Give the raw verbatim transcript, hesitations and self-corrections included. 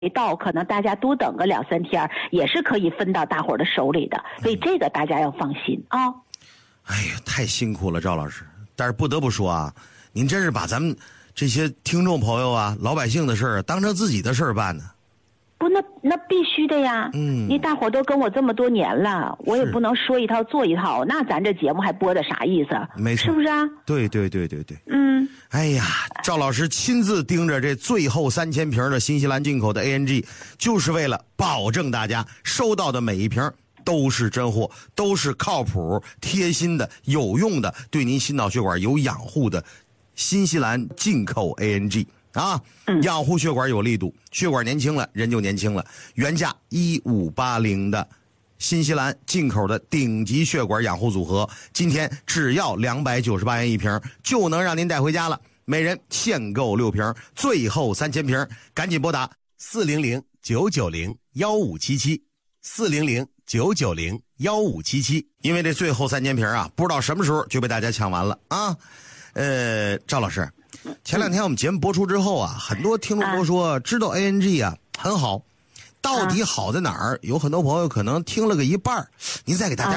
到可能大家多等个两三天，也是可以分到大伙儿的手里的，所以这个大家要放心啊。 哎呀，太辛苦了，赵老师。但是不得不说啊，您真是把咱们这些听众朋友啊、老百姓的事儿当成自己的事儿办呢。 不，那那必须的呀。嗯，你大伙都跟我这么多年了，我也不能说一套做一套，那咱这节目还播的啥意思？ 没错， 是不是啊？ 对对对对对。 嗯。 哎呀，赵老师亲自盯着这最后三千瓶的新西兰进口的 A N G， 就是为了保证大家收到的每一瓶都是真货，都是靠谱、贴心的、有用的，对您心脑血管有养护的新西兰进口 A N G。啊，养护血管有力度，血管年轻了，人就年轻了。原价一五八零的新西兰进口的顶级血管养护组合，今天只要两百九十八元一瓶，就能让您带回家了。每人限购六瓶，最后三千瓶，赶紧拨打四零零九九零幺五七七四零零九九零幺五七七，因为这最后三千瓶啊，不知道什么时候就被大家抢完了啊。呃，赵老师。前两天我们节目播出之后啊，很多听众都说知道 A N G 啊很好，到底好在哪儿？有很多朋友可能听了个一半，您再给大家